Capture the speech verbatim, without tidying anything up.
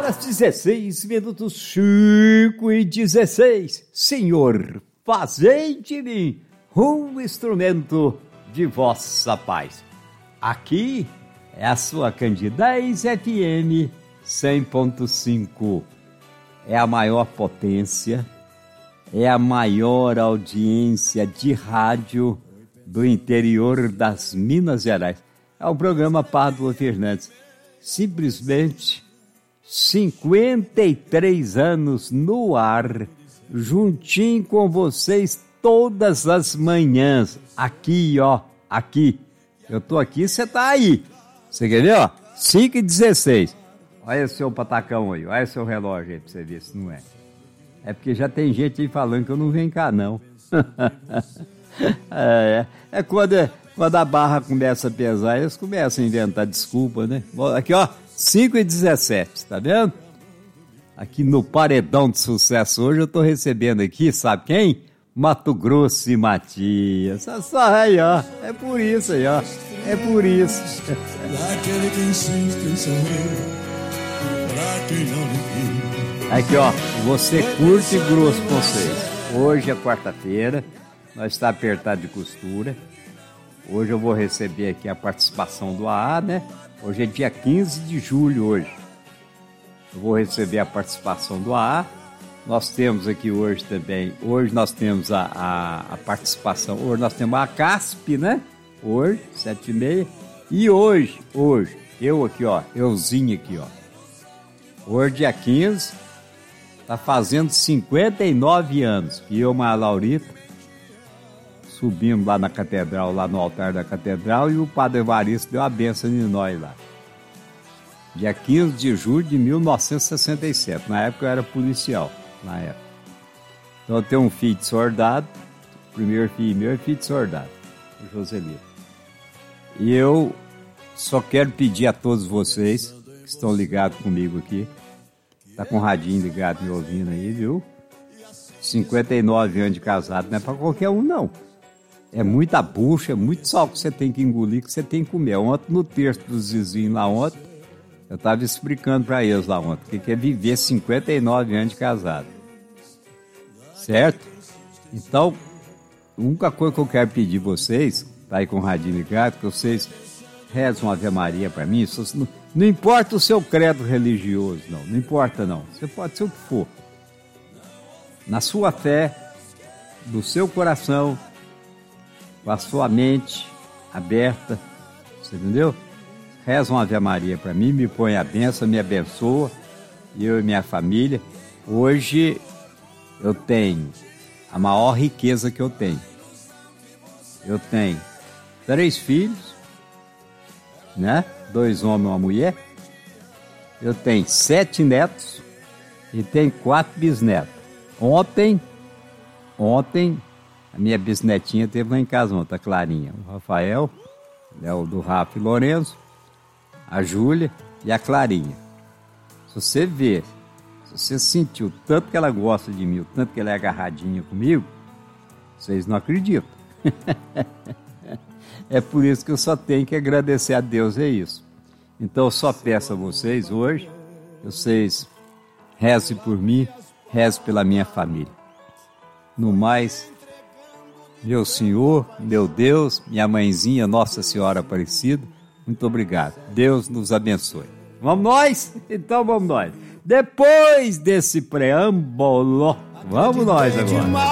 horas dezesseis minutos, cinco e dezesseis. Senhor, fazei de mim um instrumento de vossa paz. Aqui é a sua Candidez F M cem ponto cinco. É a maior potência, é a maior audiência de rádio do interior das Minas Gerais. É o programa Pádua Fernandes. Simplesmente cinquenta e três anos no ar, juntinho com vocês todas as manhãs. Aqui, ó, aqui. Eu tô aqui, você tá aí. Você quer ver, ó? cinco e dezesseis. Olha o seu patacão aí, olha o seu relógio aí pra você ver se não é. É porque já tem gente aí falando que eu não venho cá, não. é, é, é quando, quando a barra começa a pesar, eles começam a inventar desculpa, né? Aqui, ó, cinco e dezessete, tá vendo? Aqui no Paredão de Sucesso hoje eu tô recebendo aqui, sabe quem? Mato Grosso e Matias. Só aí, ó. É por isso aí, ó. É por isso. Daquele que insiste em sorrir, pra quem não lhe viu. Aqui, ó. Você curte grosso com vocês. Hoje é quarta-feira. Nós está apertado de costura. Hoje eu vou receber aqui a participação do A A, né? Hoje é dia quinze de julho hoje. Eu vou receber a participação do A A. Nós temos aqui hoje também, hoje nós temos a, a, a participação, hoje nós temos a CASP, né? Hoje, sete e meia. E hoje, hoje, eu aqui, ó, euzinho aqui, ó. Hoje, dia quinze, tá fazendo cinquenta e nove anos. E eu, a Laurita, subimos lá na catedral, lá no altar da catedral, e o Padre Evaristo deu a bênção de nós lá. Dia quinze de julho de mil novecentos e sessenta e sete. Na época eu era policial. Na época. Então eu tenho um filho de soldado, o primeiro filho meu é filho de soldado, o Joselito. E eu só quero pedir a todos vocês que estão ligados comigo aqui, tá com o radinho ligado me ouvindo aí, viu? cinquenta e nove anos de casado não é pra qualquer um, não. É muita bucha, é muito sal que você tem que engolir, que você tem que comer. Ontem no texto dos vizinhos lá ontem, eu estava explicando para eles lá ontem o que é viver cinquenta e nove anos de casado. Certo? Então, a única coisa que eu quero pedir vocês, tá aí com o radinho ligado, que vocês rezam uma Ave Maria para mim. Não, não importa o seu credo religioso, não. Não importa, não. Você pode ser o que for. Na sua fé, no seu coração, com a sua mente aberta, você entendeu? Reza uma Ave Maria para mim, me põe a benção, me abençoa, eu e minha família. Hoje eu tenho a maior riqueza que eu tenho. Eu tenho três filhos, né? Dois homens e uma mulher. Eu tenho sete netos e tenho quatro bisnetos. Ontem, ontem, a minha bisnetinha esteve lá em casa, ontem, a Clarinha. O Rafael, é o do Rafa e Lourenço, a Júlia e a Clarinha. Se você ver, se você sentiu o tanto que ela gosta de mim, o tanto que ela é agarradinha comigo, vocês não acreditam. É por isso que eu só tenho que agradecer a Deus, é isso. Então eu só peço a vocês hoje, vocês rezem por mim, rezem pela minha família. No mais, meu Senhor, meu Deus, minha mãezinha, Nossa Senhora Aparecida, muito obrigado. Deus nos abençoe. Vamos nós? Então vamos nós. Depois desse preâmbulo, vamos nós agora.